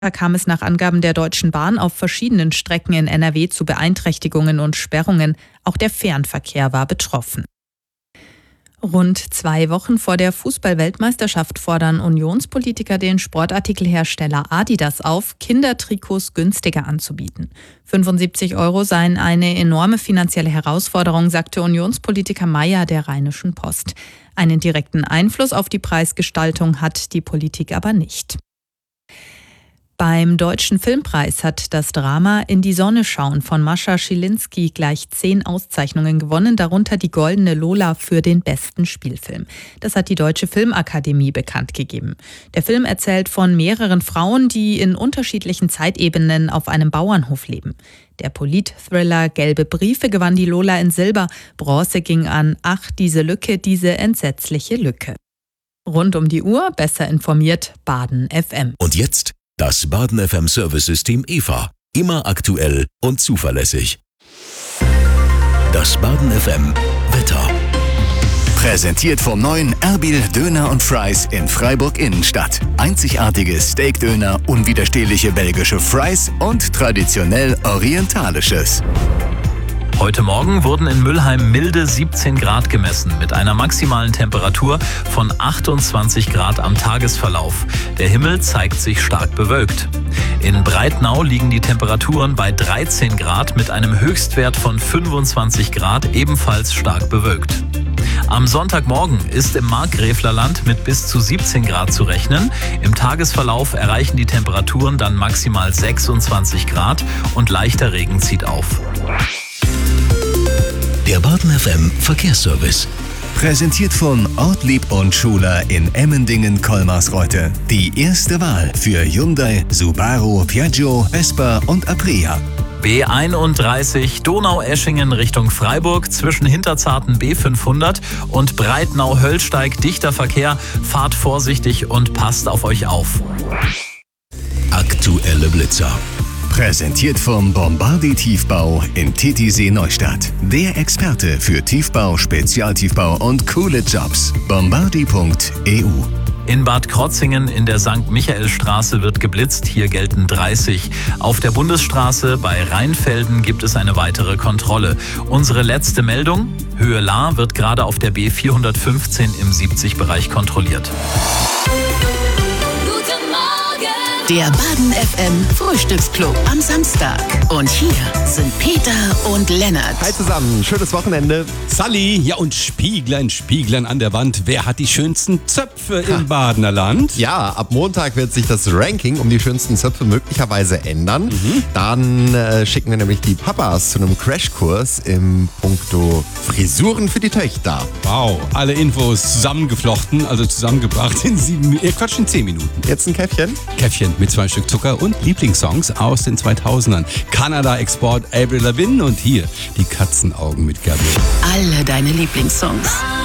Da kam es nach Angaben der Deutschen Bahn auf verschiedenen Strecken in NRW zu Beeinträchtigungen und Sperrungen. Auch der Fernverkehr war betroffen. Rund 2 Wochen vor der Fußball-Weltmeisterschaft fordern Unionspolitiker den Sportartikelhersteller Adidas auf, Kindertrikots günstiger anzubieten. 75 € seien eine enorme finanzielle Herausforderung, sagte Unionspolitiker Mayer der Rheinischen Post. Einen direkten Einfluss auf die Preisgestaltung hat die Politik aber nicht. Beim Deutschen Filmpreis hat das Drama In die Sonne schauen von Mascha Schilinski gleich 10 Auszeichnungen gewonnen, darunter die Goldene Lola für den besten Spielfilm. Das hat die Deutsche Filmakademie bekannt gegeben. Der Film erzählt von mehreren Frauen, die in unterschiedlichen Zeitebenen auf einem Bauernhof leben. Der Polit-Thriller Gelbe Briefe gewann die Lola in Silber. Bronze ging an Ach, diese Lücke, diese entsetzliche Lücke. Rund um die Uhr besser informiert Baden FM. Und jetzt das Baden FM Service-System EVA. Immer aktuell und zuverlässig. Das Baden FM Wetter. Präsentiert vom neuen Erbil Döner und Fries in Freiburg Innenstadt. Einzigartige Steakdöner, unwiderstehliche belgische Fries und traditionell orientalisches. Heute Morgen wurden in Mülheim milde 17 Grad gemessen, mit einer maximalen Temperatur von 28 Grad am Tagesverlauf. Der Himmel zeigt sich stark bewölkt. In Breitnau liegen die Temperaturen bei 13 Grad mit einem Höchstwert von 25 Grad, ebenfalls stark bewölkt. Am Sonntagmorgen ist im Markgräflerland mit bis zu 17 Grad zu rechnen. Im Tagesverlauf erreichen die Temperaturen dann maximal 26 Grad und leichter Regen zieht auf. Der Baden FM Verkehrsservice. Präsentiert von Ortlieb und Schuler in Emmendingen-Kolmarsreuth. Die erste Wahl für Hyundai, Subaru, Piaggio, Vespa und Aprilia. B31 Donaueschingen Richtung Freiburg zwischen Hinterzarten B500 und Breitnau-Höllsteig dichter Verkehr. Fahrt vorsichtig und passt auf euch auf. Aktuelle Blitzer. Präsentiert vom Bombardi Tiefbau in Titisee Neustadt. Der Experte für Tiefbau, Spezialtiefbau und coole Jobs. Bombardi.eu. In Bad Krotzingen in der St. Michaelstraße wird geblitzt, hier gelten 30. Auf der Bundesstraße bei Rheinfelden gibt es eine weitere Kontrolle. Unsere letzte Meldung: Höhe Lahr wird gerade auf der B415 im 70-Bereich kontrolliert. Der Baden FM Frühstücksclub am Samstag. Und hier sind Peter und Lennart. Hi zusammen, schönes Wochenende. Sally, ja, und Spieglein an der Wand. Wer hat die schönsten Zöpfe im Badener Land? Ja, ab Montag wird sich das Ranking um die schönsten Zöpfe möglicherweise ändern. Dann schicken wir nämlich die Papas zu einem Crashkurs im Punkto Frisuren für die Töchter. Wow, alle Infos zusammengeflochten, also zusammengebracht in 10 Minuten. Jetzt ein Käffchen? Käffchen mit 2 Stück Zucker und Lieblingssongs aus den 2000ern. Kanada-Export Avril Lavigne und hier die Katzenaugen mit Gabriel. Alle deine Lieblingssongs.